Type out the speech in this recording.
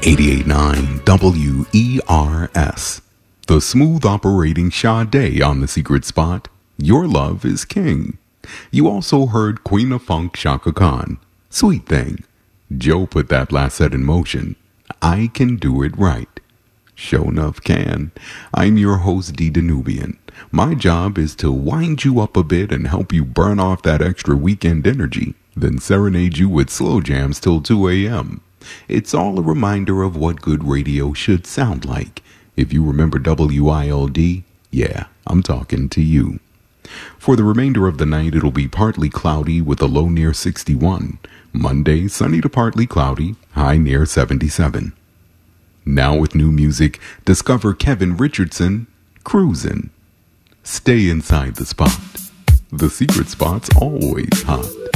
88.9 WERS. The smooth operating Sade on The Secret Spot. Your love is king. You also heard Queen of Funk Chaka Khan. Sweet Thing. Joe put that last set in motion. I Can Do It Right. Show enough can. I'm your host, D. Danubian. My job is to wind you up a bit and help you burn off that extra weekend energy, then serenade you with slow jams till 2 a.m. It's all a reminder of what good radio should sound like. If you remember WILD, yeah, I'm talking to you. For the remainder of the night, it'll be partly cloudy with a low near 61. Monday, sunny to partly cloudy, high near 77. Now with new music, discover Kevin Richardson, Cruisin'. Stay inside the spot. The Secret Spot's always hot.